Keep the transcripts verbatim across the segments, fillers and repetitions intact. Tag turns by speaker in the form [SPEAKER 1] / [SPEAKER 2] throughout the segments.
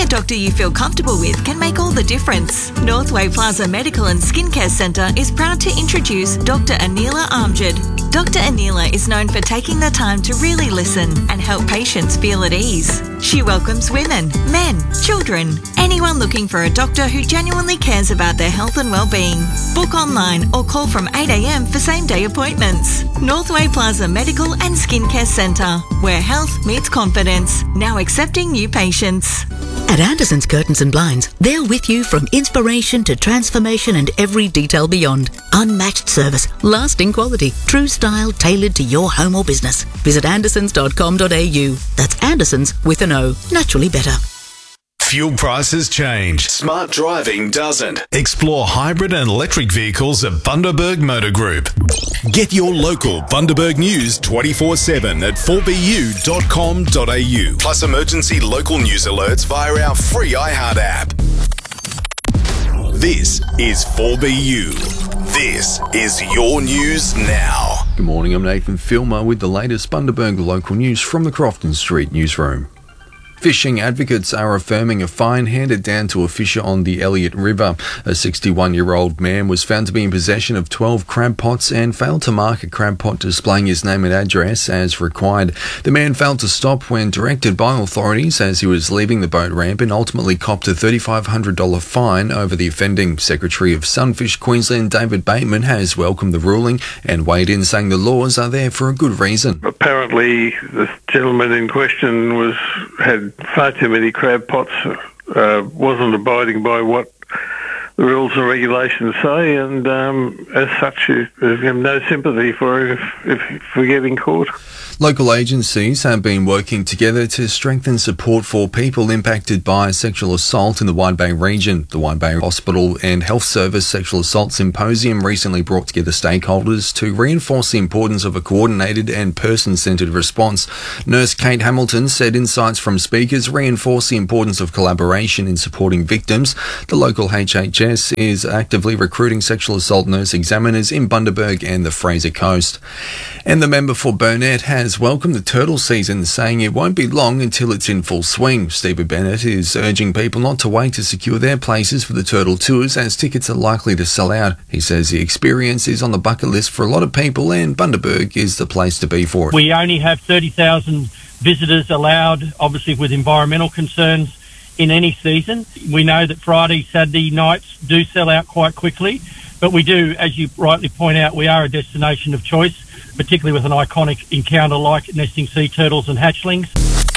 [SPEAKER 1] doctor you feel comfortable with can make all the difference. Northway Plaza Medical and Skincare Centre is proud to introduce Doctor Anila Amjad. Doctor Anila is known for taking the time to really listen and help patients feel at ease. She welcomes women, men, children, anyone looking for a doctor who genuinely cares about their health and well-being. Book online or call from eight a m for same-day appointments. Northway Plaza Medical and Skincare Centre, where health meets confidence. Now accepting new patients.
[SPEAKER 2] At Anderson's Curtains and Blinds, they're with you from inspiration to transformation and every detail beyond. Unmatched service, lasting quality, true style tailored to your home or business. Visit andersons dot com dot a u. That's Andersons with an O. Naturally better.
[SPEAKER 3] Fuel prices change. Smart driving doesn't. Explore hybrid and electric vehicles at Bundaberg Motor Group. Get your local Bundaberg news twenty-four seven at four b u dot com dot a u. Plus emergency local news alerts via our free iHeart app. This is four B U. This is your news now.
[SPEAKER 4] Good morning, I'm Nathan Filmer with the latest Bundaberg local news from the Crofton Street newsroom. Fishing advocates are affirming a fine handed down to a fisher on the Elliott River. A sixty-one-year-old man was found to be in possession of twelve crab pots and failed to mark a crab pot displaying his name and address as required. The man failed to stop when directed by authorities as he was leaving the boat ramp and ultimately copped a three thousand five hundred dollars fine over the offending. Secretary of Sunfish Queensland David Bateman has welcomed the ruling and weighed in, saying the laws are there for a good reason.
[SPEAKER 5] Apparently the gentleman in question was had far too many crab pots, uh, wasn't abiding by what the rules and regulations say, and um, as such, you have no sympathy for if, if for getting caught.
[SPEAKER 4] Local agencies have been working together to strengthen support for people impacted by sexual assault in the Wide Bay region. The Wide Bay Hospital and Health Service Sexual Assault Symposium recently brought together stakeholders to reinforce the importance of a coordinated and person-centred response. Nurse Kate Hamilton said insights from speakers reinforce the importance of collaboration in supporting victims. The local H H S is actively recruiting sexual assault nurse examiners in Bundaberg and the Fraser Coast. And the member for Burnett has welcomed the turtle season, saying it won't be long until it's in full swing. Stephen Bennett is urging people not to wait to secure their places for the turtle tours, as tickets are likely to sell out. He says the experience is on the bucket list for a lot of people and Bundaberg is the place to be for it.
[SPEAKER 6] We only have thirty thousand visitors allowed, obviously with environmental concerns, in any season. We know that Friday, Saturday nights do sell out quite quickly, but we do, as you rightly point out, we are a destination of choice, particularly with an iconic encounter like nesting sea turtles and hatchlings.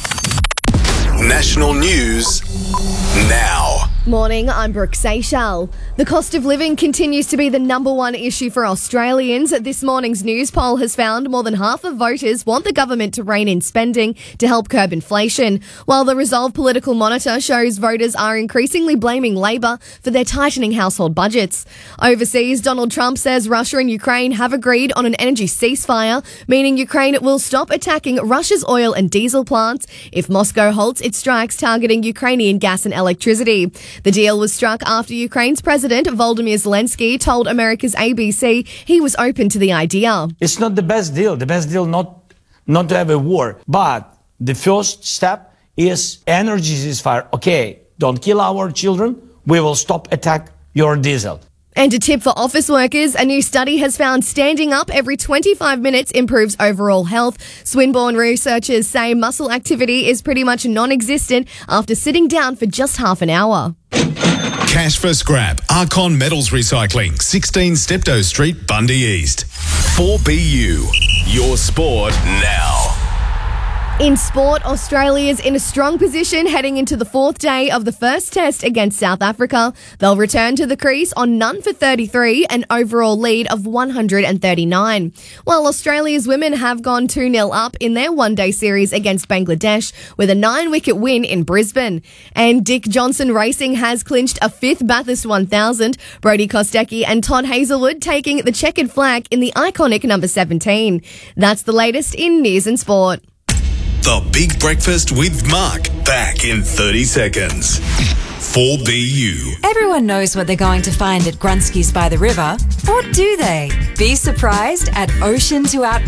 [SPEAKER 3] National news now.
[SPEAKER 7] Morning, I'm Brooke Seychelles. The cost of living continues to be the number one issue for Australians. This morning's news poll has found more than half of voters want the government to rein in spending to help curb inflation, while the Resolve Political Monitor shows voters are increasingly blaming Labor for their tightening household budgets. Overseas, Donald Trump says Russia and Ukraine have agreed on an energy ceasefire, meaning Ukraine will stop attacking Russia's oil and diesel plants if Moscow halts its strikes targeting Ukrainian gas and electricity. The deal was struck after Ukraine's President Volodymyr Zelensky told America's A B C he was open to the idea.
[SPEAKER 8] It's not the best deal. The best deal not not to have a war. But the first step is energy ceasefire. Okay, don't kill our children. We will stop attack your diesel.
[SPEAKER 7] And a tip for office workers, a new study has found standing up every twenty-five minutes improves overall health. Swinburne researchers say muscle activity is pretty much non-existent after sitting down for just half an hour.
[SPEAKER 3] Cash for scrap. Archon Metals Recycling, sixteen Steptoe Street, Bundy East. four B U. Your sport now.
[SPEAKER 7] In sport, Australia's in a strong position heading into the fourth day of the first test against South Africa. They'll return to the crease on none for thirty-three, an overall lead of one hundred thirty-nine. While Australia's women have gone two nil up in their one-day series against Bangladesh with a nine-wicket win in Brisbane. And Dick Johnson Racing has clinched a fifth Bathurst one thousand, Brodie Kostecki and Todd Hazelwood taking the checkered flag in the iconic number seventeen. That's the latest in news and sport.
[SPEAKER 3] The Big Breakfast with Mark, back in thirty seconds. four B U.
[SPEAKER 9] Everyone knows what they're going to find at Grunski's by the river. Or do they? Be surprised at Ocean to Outback.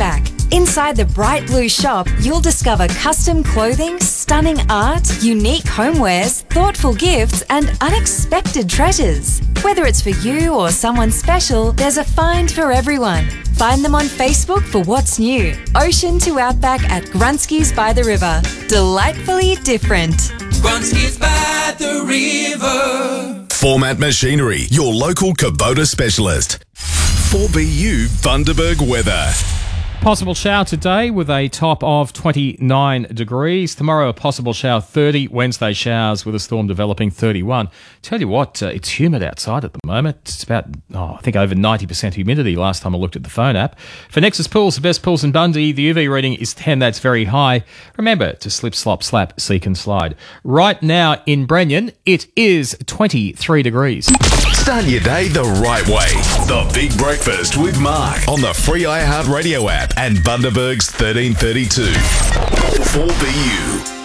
[SPEAKER 9] Inside the bright blue shop, you'll discover custom clothing, stunning art, unique homewares, thoughtful gifts, and unexpected treasures. Whether it's for you or someone special, there's a find for everyone. Find them on Facebook for what's new. Ocean to Outback at Grunski's by the River. Delightfully different.
[SPEAKER 10] Grunski's by the River.
[SPEAKER 3] Format Machinery, your local Kubota specialist. four B U Bundaberg weather.
[SPEAKER 11] Possible shower today with a top of twenty-nine degrees. Tomorrow, a possible shower thirty. Wednesday, showers with a storm developing thirty-one. Tell you what, uh, it's humid outside at the moment. It's about, oh, I think over ninety percent humidity last time I looked at the phone app. For Nexus Pools, the best pools in Bundy, the U V reading is ten. That's very high. Remember to slip, slop, slap, seek and slide. Right now in Brenyon, it is twenty-three degrees.
[SPEAKER 3] Start your day the right way. The Big Breakfast with Mark on the free iHeartRadio app and Bundaberg's thirteen thirty-two. four B U.